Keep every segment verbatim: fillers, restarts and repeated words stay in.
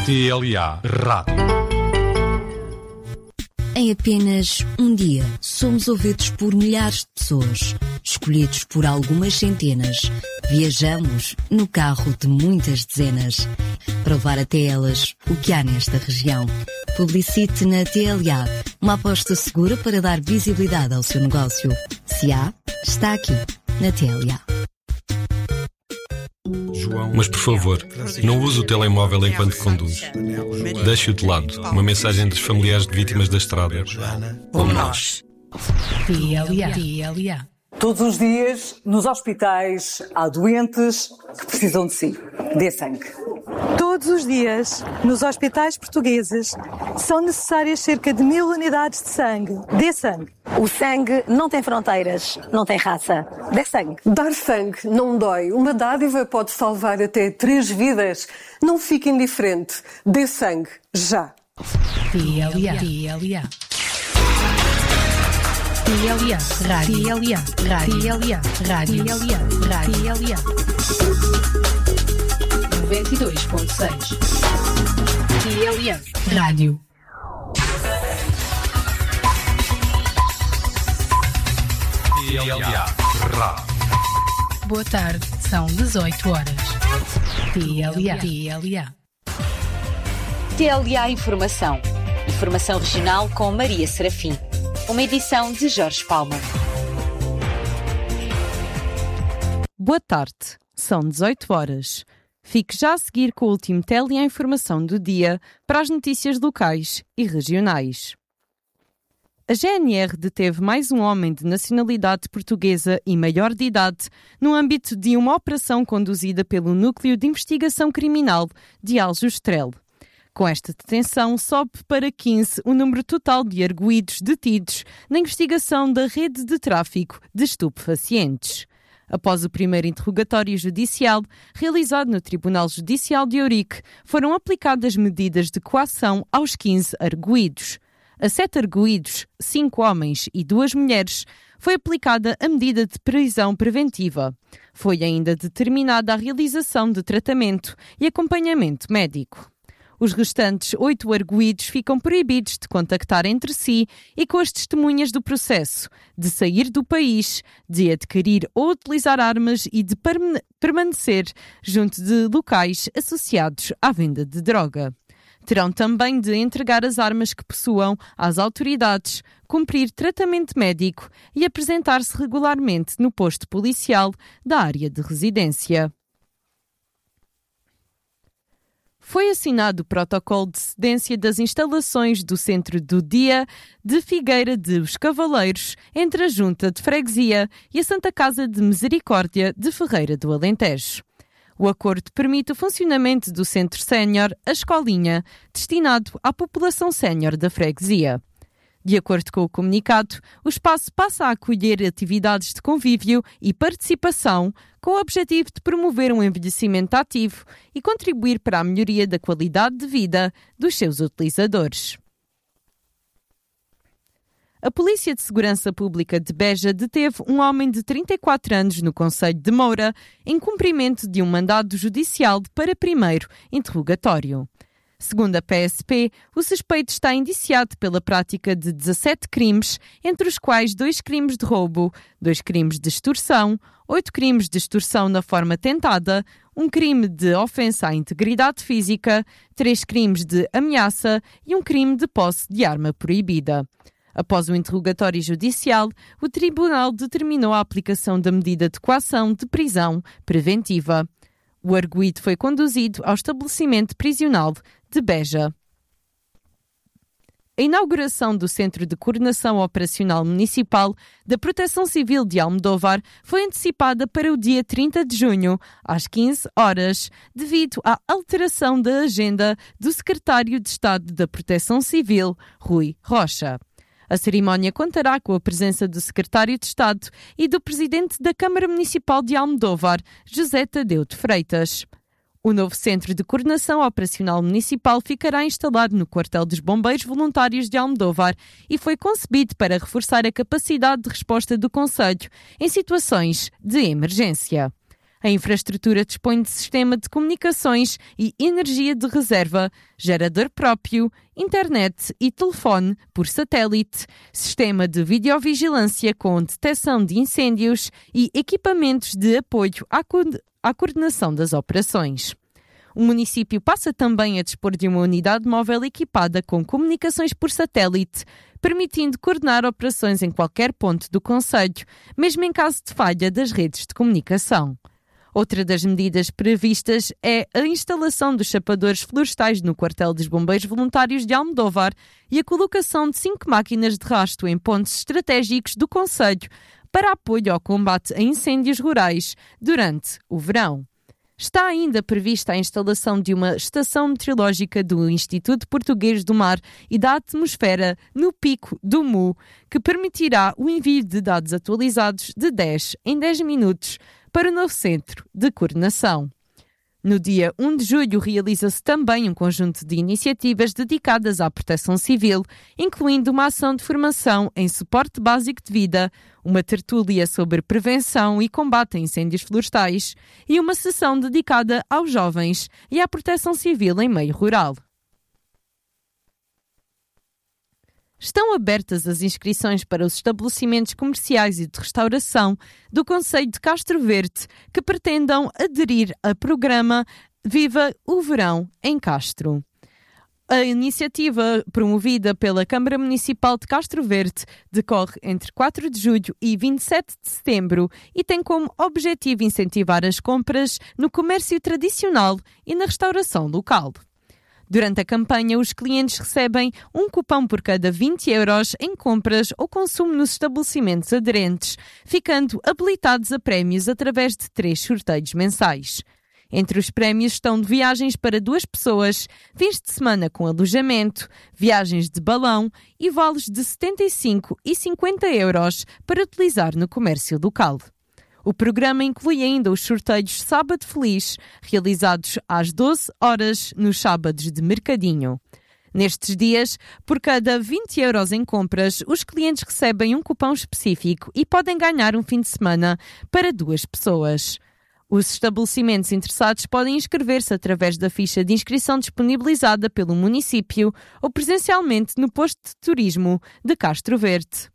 T L A Rádio. Em apenas um dia, somos ouvidos por milhares de pessoas, escolhidos por algumas centenas. Viajamos no carro de muitas dezenas, para levar até elas o que há nesta região. Publicite na T L A, uma aposta segura para dar visibilidade ao seu negócio. Se há, está aqui, na T L A. Mas, por favor, não use o telemóvel enquanto conduz. Deixe-o de lado. Uma mensagem dos familiares de vítimas da estrada. Como nós. T L A. T L A. Todos os dias, nos hospitais, há doentes que precisam de si. Dê sangue. Todos os dias, nos hospitais portugueses, são necessárias cerca de mil unidades de sangue. Dê sangue. O sangue não tem fronteiras, não tem raça. Dê sangue. Dar sangue não dói. Uma dádiva pode salvar até três vidas. Não fique indiferente. Dê sangue. Já. T L A. T L A. T L A. Rádio. T L A. Rádio. T L A. Rádio. T L A. Rádio. T L A. noventa e dois ponto seis. T L A. Rádio. T L A Rádio. Boa tarde, são dezoito horas. T L A. T L A. T L A Informação. Informação regional com Maria Serafim. Uma edição de Jorge Palma. Boa tarde, são dezoito horas. Fique já a seguir com o último T L A Informação do dia para as notícias locais e regionais. A G N R deteve mais um homem de nacionalidade portuguesa e maior de idade no âmbito de uma operação conduzida pelo Núcleo de Investigação Criminal de Aljustrel. Com esta detenção, sobe para quinze o número total de arguidos detidos na investigação da rede de tráfico de estupefacientes. Após o primeiro interrogatório judicial, realizado no Tribunal Judicial de Ourique, foram aplicadas medidas de coação aos quinze arguidos. A sete arguidos, cinco homens e duas mulheres, foi aplicada a medida de prisão preventiva. Foi ainda determinada a realização de tratamento e acompanhamento médico. Os restantes oito arguidos ficam proibidos de contactar entre si e com as testemunhas do processo, de sair do país, de adquirir ou utilizar armas e de permanecer junto de locais associados à venda de droga. Terão também de entregar as armas que possuam às autoridades, cumprir tratamento médico e apresentar-se regularmente no posto policial da área de residência. Foi assinado o protocolo de cedência das instalações do Centro do Dia de Figueira de Os Cavaleiros entre a Junta de Freguesia e a Santa Casa de Misericórdia de Ferreira do Alentejo. O acordo permite o funcionamento do Centro Sénior, a Escolinha, destinado à população sénior da freguesia. De acordo com o comunicado, o espaço passa a acolher atividades de convívio e participação com o objetivo de promover um envelhecimento ativo e contribuir para a melhoria da qualidade de vida dos seus utilizadores. A Polícia de Segurança Pública de Beja deteve um homem de trinta e quatro anos no concelho de Moura em cumprimento de um mandado judicial para primeiro interrogatório. Segundo a P S P, o suspeito está indiciado pela prática de dezassete crimes, entre os quais dois crimes de roubo, dois crimes de extorsão, oito crimes de extorsão na forma tentada, um crime de ofensa à integridade física, três crimes de ameaça e um crime de posse de arma proibida. Após o interrogatório judicial, o Tribunal determinou a aplicação da medida de coação de prisão preventiva. O arguido foi conduzido ao estabelecimento prisional de Beja. A inauguração do Centro de Coordenação Operacional Municipal da Proteção Civil de Almodóvar foi antecipada para o dia trinta de junho, às quinze horas, devido à alteração da agenda do Secretário de Estado da Proteção Civil, Rui Rocha. A cerimónia contará com a presença do Secretário de Estado e do Presidente da Câmara Municipal de Almodóvar, José Tadeu de Freitas. O novo Centro de Coordenação Operacional Municipal ficará instalado no Quartel dos Bombeiros Voluntários de Almodóvar e foi concebido para reforçar a capacidade de resposta do concelho em situações de emergência. A infraestrutura dispõe de sistema de comunicações e energia de reserva, gerador próprio, internet e telefone por satélite, sistema de videovigilância com detecção de incêndios e equipamentos de apoio à, co- à coordenação das operações. O município passa também a dispor de uma unidade móvel equipada com comunicações por satélite, permitindo coordenar operações em qualquer ponto do concelho, mesmo em caso de falha das redes de comunicação. Outra das medidas previstas é a instalação dos chapadores florestais no quartel dos Bombeiros Voluntários de Almodóvar e a colocação de cinco máquinas de rasto em pontos estratégicos do concelho para apoio ao combate a incêndios rurais durante o verão. Está ainda prevista a instalação de uma estação meteorológica do Instituto Português do Mar e da Atmosfera no Pico do Mu, que permitirá o envio de dados atualizados de dez em dez minutos para o novo centro de coordenação. No dia um de julho realiza-se também um conjunto de iniciativas dedicadas à proteção civil, incluindo uma ação de formação em suporte básico de vida, uma tertúlia sobre prevenção e combate a incêndios florestais e uma sessão dedicada aos jovens e à proteção civil em meio rural. Estão abertas as inscrições para os estabelecimentos comerciais e de restauração do concelho de Castro Verde que pretendam aderir ao programa Viva o Verão em Castro. A iniciativa, promovida pela Câmara Municipal de Castro Verde, decorre entre quatro de julho e vinte e sete de setembro e tem como objetivo incentivar as compras no comércio tradicional e na restauração local. Durante a campanha, os clientes recebem um cupão por cada vinte euros em compras ou consumo nos estabelecimentos aderentes, ficando habilitados a prémios através de três sorteios mensais. Entre os prémios estão de viagens para duas pessoas, fins de semana com alojamento, viagens de balão e vales de setenta e cinco e cinquenta euros para utilizar no comércio local. O programa inclui ainda os sorteios Sábado Feliz, realizados às doze horas nos sábados de mercadinho. Nestes dias, por cada vinte euros em compras, os clientes recebem um cupão específico e podem ganhar um fim de semana para duas pessoas. Os estabelecimentos interessados podem inscrever-se através da ficha de inscrição disponibilizada pelo município ou presencialmente no posto de turismo de Castro Verde.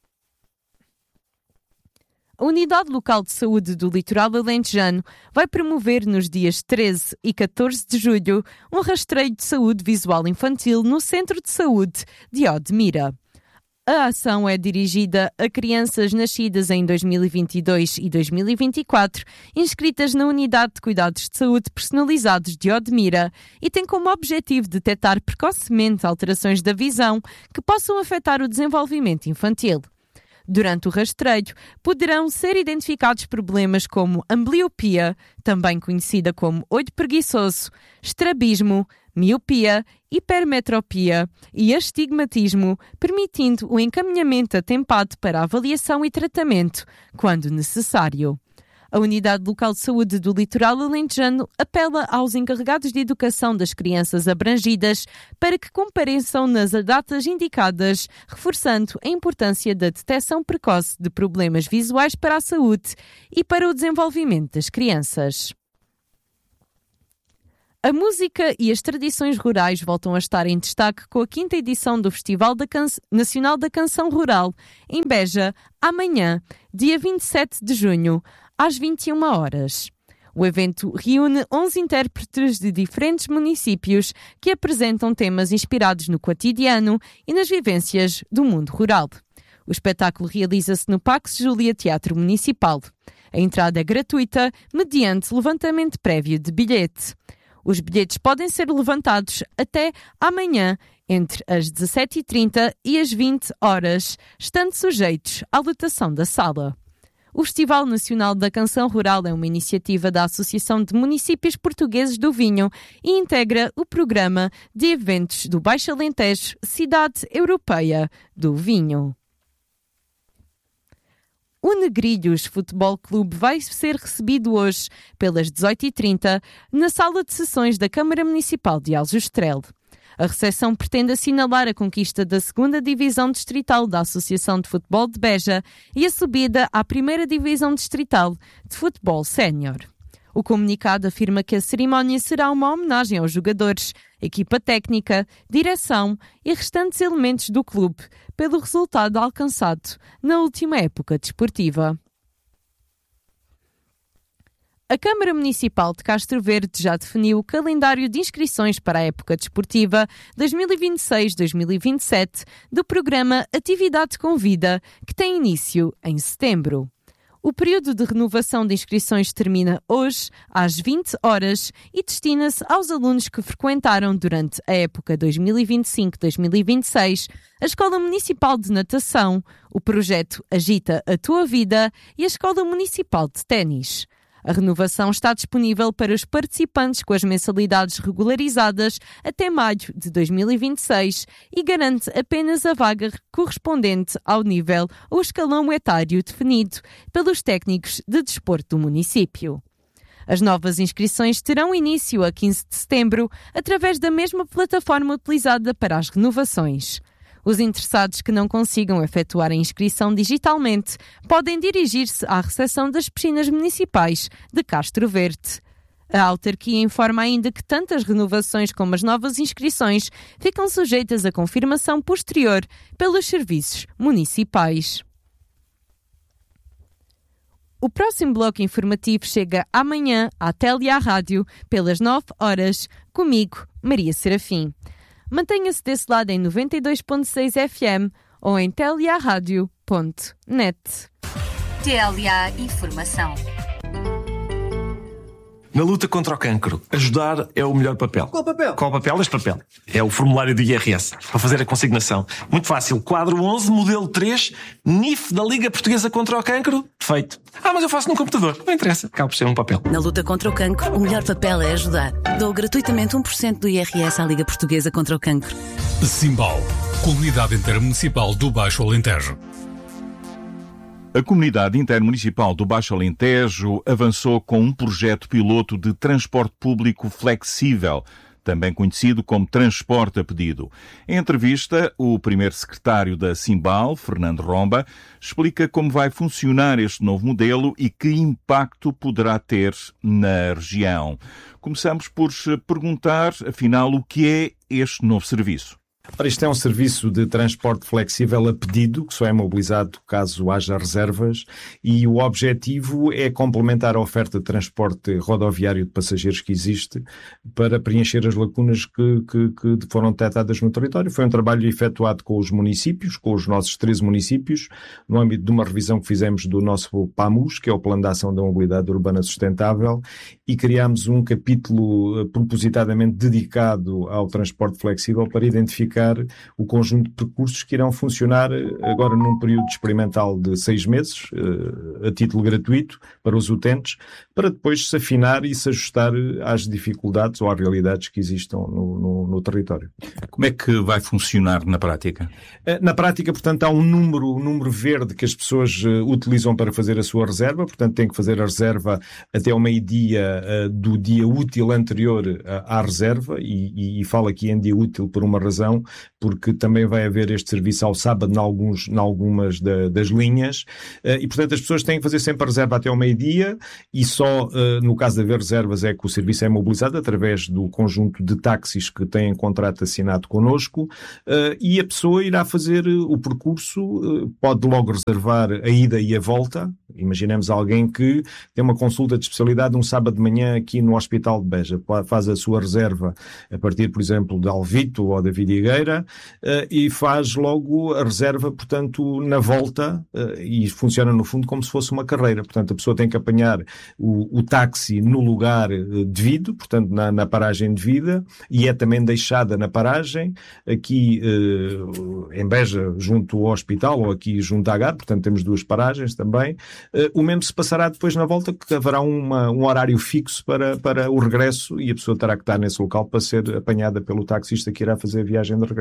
A Unidade Local de Saúde do Litoral Alentejano vai promover nos dias treze e catorze de julho um rastreio de saúde visual infantil no Centro de Saúde de Odmira. A ação é dirigida a crianças nascidas em dois mil e vinte e dois e dois mil e vinte e quatro, inscritas na Unidade de Cuidados de Saúde Personalizados de Odmira e tem como objetivo detectar precocemente alterações da visão que possam afetar o desenvolvimento infantil. Durante o rastreio, poderão ser identificados problemas como ambliopia, também conhecida como olho preguiçoso, estrabismo, miopia, hipermetropia e astigmatismo, permitindo o encaminhamento atempado para avaliação e tratamento, quando necessário. A Unidade Local de Saúde do Litoral Alentejano apela aos encarregados de educação das crianças abrangidas para que compareçam nas datas indicadas, reforçando a importância da detecção precoce de problemas visuais para a saúde e para o desenvolvimento das crianças. A música e as tradições rurais voltam a estar em destaque com a quinta edição do Festival da Can- Nacional da Canção Rural, em Beja, amanhã, dia vinte e sete de junho, às vinte e uma horas. O evento reúne onze intérpretes de diferentes municípios que apresentam temas inspirados no cotidiano e nas vivências do mundo rural. O espetáculo realiza-se no Pax Júlia Teatro Municipal. A entrada é gratuita, mediante levantamento prévio de bilhete. Os bilhetes podem ser levantados até amanhã, entre as dezassete e trinta e as vinte horas, estando sujeitos à lotação da sala. O Festival Nacional da Canção Rural é uma iniciativa da Associação de Municípios Portugueses do Vinho e integra o programa de eventos do Baixo Alentejo, Cidade Europeia do Vinho. O Negrilhos Futebol Clube vai ser recebido hoje, pelas dezoito e trinta, na sala de sessões da Câmara Municipal de Aljustrel. A recepção pretende assinalar a conquista da segunda Divisão Distrital da Associação de Futebol de Beja e a subida à primeira Divisão Distrital de Futebol Sénior. O comunicado afirma que a cerimónia será uma homenagem aos jogadores, equipa técnica, direção e restantes elementos do clube pelo resultado alcançado na última época desportiva. A Câmara Municipal de Castro Verde já definiu o calendário de inscrições para a época desportiva dois mil e vinte e seis dois mil e vinte e sete do programa Atividade com Vida, que tem início em setembro. O período de renovação de inscrições termina hoje, às vinte horas, e destina-se aos alunos que frequentaram durante a época dois mil e vinte e cinco dois mil e vinte e seis a Escola Municipal de Natação, o projeto Agita a Tua Vida e a Escola Municipal de Ténis. A renovação está disponível para os participantes com as mensalidades regularizadas até maio de dois mil e vinte e seis e garante apenas a vaga correspondente ao nível ou escalão etário definido pelos técnicos de desporto do município. As novas inscrições terão início a quinze de setembro através da mesma plataforma utilizada para as renovações. Os interessados que não consigam efetuar a inscrição digitalmente podem dirigir-se à recepção das piscinas municipais de Castro Verde. A autarquia informa ainda que tanto as renovações como as novas inscrições ficam sujeitas a confirmação posterior pelos serviços municipais. O próximo bloco informativo chega amanhã à Tele e à Rádio pelas nove horas, comigo, Maria Serafim. Mantenha-se desse lado em noventa e dois ponto seis F M ou em telearadio ponto net. T L A Informação. Na luta contra o cancro, ajudar é o melhor papel. Qual papel? Qual papel? Este papel. É o formulário do I R S, para fazer a consignação. Muito fácil. Quadro onze, modelo três, N I F da Liga Portuguesa contra o Cancro. Feito. Ah, mas eu faço no computador. Não interessa. Acaba por ser um papel. Na luta contra o cancro, o melhor papel é ajudar. Dou gratuitamente um por cento do I R S à Liga Portuguesa contra o Cancro. Simbal, Comunidade Intermunicipal do Baixo Alentejo. A Comunidade Intermunicipal do Baixo Alentejo avançou com um projeto piloto de transporte público flexível, também conhecido como transporte a pedido. Em entrevista, o primeiro secretário da Simbal, Fernando Romba, explica como vai funcionar este novo modelo e que impacto poderá ter na região. Começamos por perguntar, afinal, o que é este novo serviço. Ora, isto é um serviço de transporte flexível a pedido, que só é mobilizado caso haja reservas, e o objetivo é complementar a oferta de transporte rodoviário de passageiros que existe para preencher as lacunas que, que, que foram detectadas no território. Foi um trabalho efetuado com os municípios, com os nossos treze municípios, no âmbito de uma revisão que fizemos do nosso PAMUS, que é o Plano de Ação da Mobilidade Urbana Sustentável, e criámos um capítulo propositadamente dedicado ao transporte flexível para identificar o conjunto de percursos que irão funcionar agora num período experimental de seis meses, a título gratuito, para os utentes, para depois se afinar e se ajustar às dificuldades ou às realidades que existam no, no, no território. Como é que vai funcionar na prática? Na prática, portanto, há um número, um número verde que as pessoas utilizam para fazer a sua reserva, portanto, têm que fazer a reserva até ao meio-dia do dia útil anterior à reserva, e, e, e falo aqui em dia útil por uma razão, porque também vai haver este serviço ao sábado em, alguns, em algumas da, das linhas, e portanto as pessoas têm que fazer sempre a reserva até ao meio-dia, e só no caso de haver reservas é que o serviço é mobilizado através do conjunto de táxis que têm contrato assinado connosco, e a pessoa irá fazer o percurso, pode logo reservar a ida e a volta. Imaginemos alguém que tem uma consulta de especialidade um sábado de manhã aqui no Hospital de Beja, faz a sua reserva a partir, por exemplo, de Alvito ou da Vidigueira, uh, e faz logo a reserva, portanto, na volta, uh, e funciona no fundo como se fosse uma carreira. Portanto, a pessoa tem que apanhar o, o táxi no lugar uh, devido, portanto, na, na paragem devida, e é também deixada na paragem, aqui uh, em Beja, junto ao hospital, ou aqui junto à Agar, portanto, temos duas paragens também. Uh, o mesmo se passará depois na volta, que haverá uma, um horário fixo para, para o regresso, e a pessoa terá que estar nesse local para ser apanhada pelo taxista que irá fazer a viagem de regresso.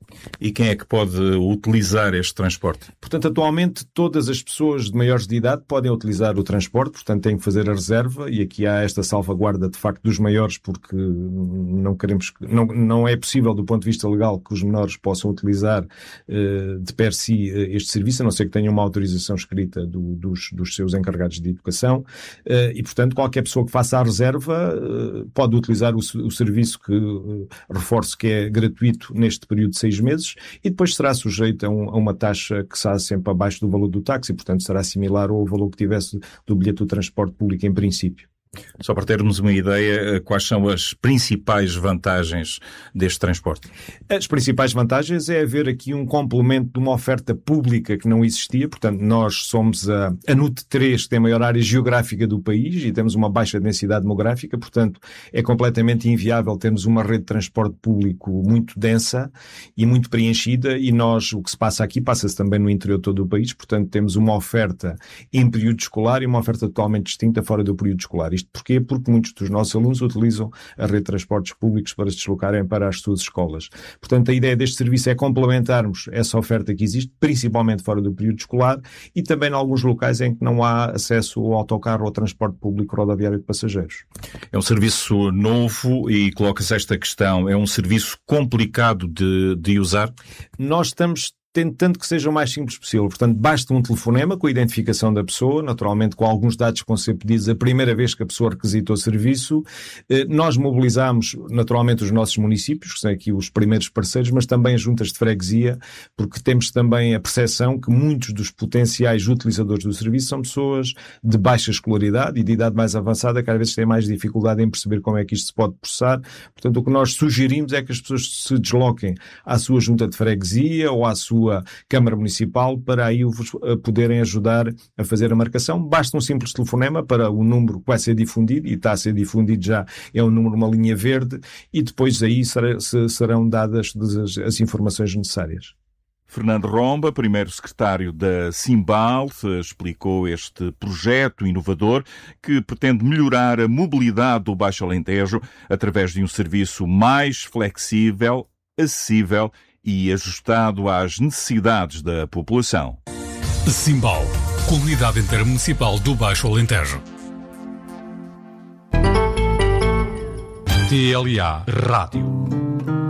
E quem é que pode utilizar este transporte? Portanto, atualmente todas as pessoas de maiores de idade podem utilizar o transporte, portanto têm que fazer a reserva, e aqui há esta salvaguarda de facto dos maiores, porque não queremos, não, não é possível do ponto de vista legal que os menores possam utilizar uh, de per si uh, este serviço, a não ser que tenham uma autorização escrita do, dos, dos seus encarregados de educação, uh, e portanto qualquer pessoa que faça a reserva uh, pode utilizar o, o serviço que uh, reforço que é gratuito neste período de seis meses, e depois será sujeito a, um, a uma taxa que será sempre abaixo do valor do táxi, portanto será similar ao valor que tivesse do bilhete do transporte público em princípio. Só para termos uma ideia, quais são as principais vantagens deste transporte? As principais vantagens é haver aqui um complemento de uma oferta pública que não existia. Portanto, nós somos a, a N U T três, que tem a maior área geográfica do país e temos uma baixa densidade demográfica. Portanto, é completamente inviável termos uma rede de transporte público muito densa e muito preenchida, e nós, o que se passa aqui, passa-se também no interior de todo o país. Portanto, temos uma oferta em período escolar e uma oferta totalmente distinta fora do período escolar. Isto porquê? Porque muitos dos nossos alunos utilizam a rede de transportes públicos para se deslocarem para as suas escolas. Portanto, a ideia deste serviço é complementarmos essa oferta que existe, principalmente fora do período escolar, e também em alguns locais em que não há acesso ao autocarro ou ao transporte público rodoviário de passageiros. É um serviço novo e coloca-se esta questão. É um serviço complicado de, de usar? Nós estamos tentando que seja o mais simples possível. Portanto, basta um telefonema com a identificação da pessoa, naturalmente com alguns dados que vão ser pedidos a primeira vez que a pessoa requisitou o serviço. Nós mobilizamos, naturalmente, os nossos municípios, que são aqui os primeiros parceiros, mas também as juntas de freguesia, porque temos também a percepção que muitos dos potenciais utilizadores do serviço são pessoas de baixa escolaridade e de idade mais avançada, que às vezes têm mais dificuldade em perceber como é que isto se pode processar. Portanto, o que nós sugerimos é que as pessoas se desloquem à sua junta de freguesia ou à sua Câmara Municipal para aí poderem ajudar a fazer a marcação. Basta um simples telefonema para o número que vai ser difundido, e está a ser difundido já, é um número, uma linha verde, e depois aí serão dadas as, as informações necessárias. Fernando Romba, primeiro secretário da Simbal, explicou este projeto inovador que pretende melhorar a mobilidade do Baixo Alentejo através de um serviço mais flexível, acessível e ajustado às necessidades da população. Simbal, Comunidade Intermunicipal do Baixo Alentejo. T L A Rádio.